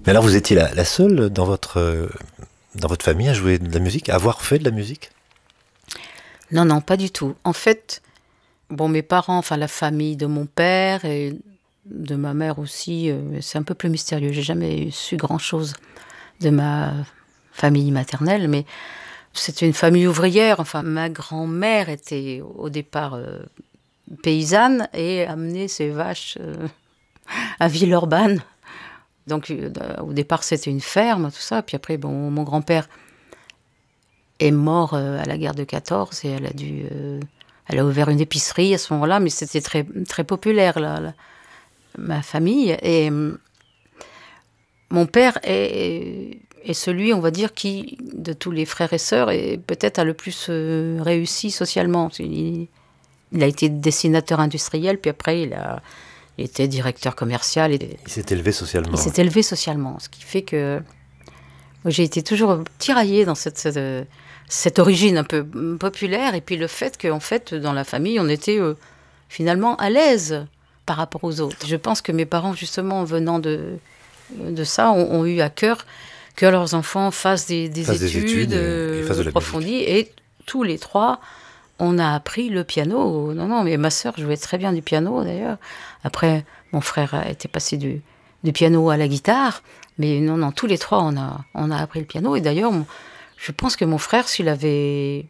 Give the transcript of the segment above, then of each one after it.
Mais alors, vous étiez la seule dans votre famille à jouer de la musique, à avoir fait de la musique? Non, non, pas du tout. En fait, bon, mes parents, enfin la famille de mon père et de ma mère aussi, c'est un peu plus mystérieux. J'ai jamais su grand-chose de ma famille maternelle, mais c'était une famille ouvrière. Enfin, ma grand-mère était au départ paysanne et amenait ses vaches à Villeurbanne. Donc au départ, c'était une ferme, tout ça. Puis après, bon, mon grand-père est mort à la guerre de 14 et elle a ouvert une épicerie à ce moment-là, mais c'était très, très populaire, ma famille. Et mon père est celui, on va dire, qui, de tous les frères et sœurs, est peut-être a le plus réussi socialement. Il a été dessinateur industriel, puis après, il était directeur commercial. Il s'est élevé socialement. Il s'est élevé socialement, ce qui fait que moi, j'ai été toujours tiraillée dans cette origine un peu populaire, et puis le fait qu'en fait, dans la famille, on était finalement à l'aise par rapport aux autres. Je pense que mes parents, justement, venant de ça, ont eu à cœur que leurs enfants fassent des études et fassent de la approfondies, et tous les trois, on a appris le piano. Non, non, mais ma sœur jouait très bien du piano, d'ailleurs. Après, mon frère était passé du piano à la guitare, mais non, non, tous les trois, on a appris le piano. Et d'ailleurs, je pense que mon frère, s'il avait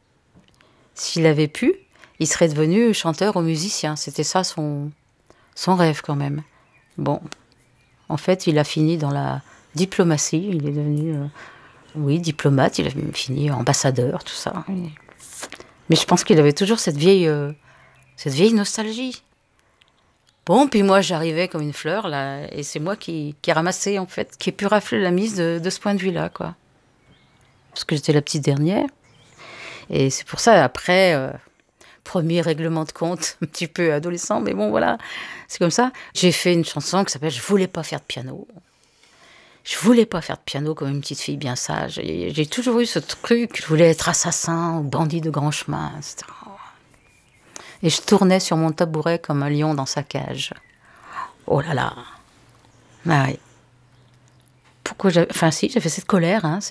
pu, il serait devenu chanteur ou musicien. C'était ça son rêve, quand même. Bon, en fait, il a fini dans la diplomatie. Il est devenu, diplomate. Il a fini ambassadeur, tout ça. Mais je pense qu'il avait toujours cette vieille nostalgie. Bon, puis moi, j'arrivais comme une fleur, là, et c'est moi qui ramassais, en fait, qui ai pu rafler la mise de ce point de vue-là, quoi. Parce que j'étais la petite dernière. Et c'est pour ça, après, premier règlement de compte, un petit peu adolescent, mais bon, voilà, c'est comme ça. J'ai fait une chanson qui s'appelle « Je voulais pas faire de piano ». Je voulais pas faire de piano comme une petite fille bien sage. Et j'ai toujours eu ce truc, je voulais être assassin ou bandit de grand chemin, etc. Et je tournais sur mon tabouret comme un lion dans sa cage. Oh là là. Ah oui. Pourquoi j'avais cette colère, hein,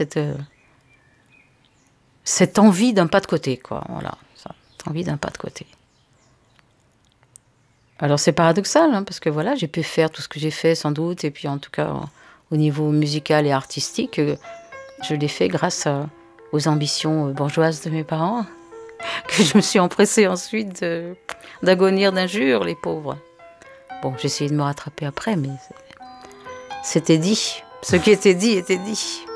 cette envie d'un pas de côté, quoi. Voilà, cette envie d'un pas de côté. Alors c'est paradoxal, hein, parce que voilà, j'ai pu faire tout ce que j'ai fait, sans doute, et puis en tout cas, au niveau musical et artistique, je l'ai fait grâce aux ambitions bourgeoises de mes parents, que je me suis empressée ensuite d'agonir d'injures, les pauvres. Bon, j'ai essayé de me rattraper après, mais c'était dit. Ce qui était dit était dit.